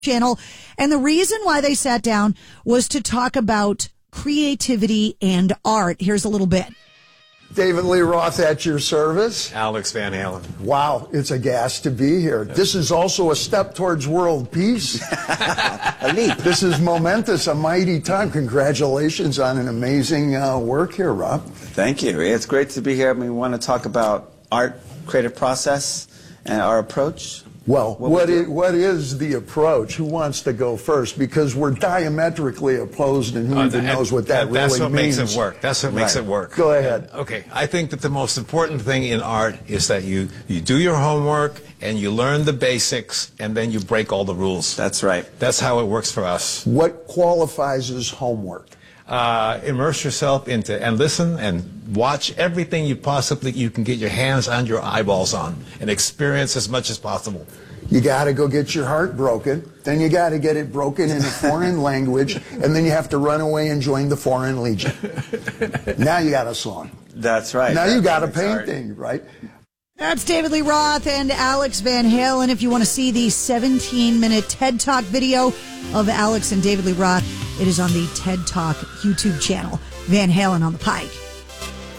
channel. And the reason why they sat down was to talk about creativity and art. Here's a little bit. David Lee Roth at your service. Alex Van Halen. Wow, it's a gas to be here. This is also a step towards world peace. A leap. This is momentous, a mighty time. Congratulations on an amazing work here, Rob. Thank you. It's great to be here. We want to talk about art, creative process, and our approach. Well, what is the approach? Who wants to go first? Because we're diametrically opposed, and who even knows what that really means. That's what makes it work. That's what makes it work. Go ahead. Okay, I think that the most important thing in art is that you do your homework, and you learn the basics, and then you break all the rules. That's right. That's how it works for us. What qualifies as homework? Immerse yourself into and listen and watch everything you can get your hands on, your eyeballs on, and experience as much as possible. You got to go get your heart broken, then you got to get it broken in a foreign language, and then you have to run away and join the Foreign Legion. Now you got a song. That's right. Now you got a painting, right? That's David Lee Roth and Alex Van Halen. If you want to see the 17-minute TED Talk video of Alex and David Lee Roth, it is on the TED Talk YouTube channel. Van Halen on the Pike.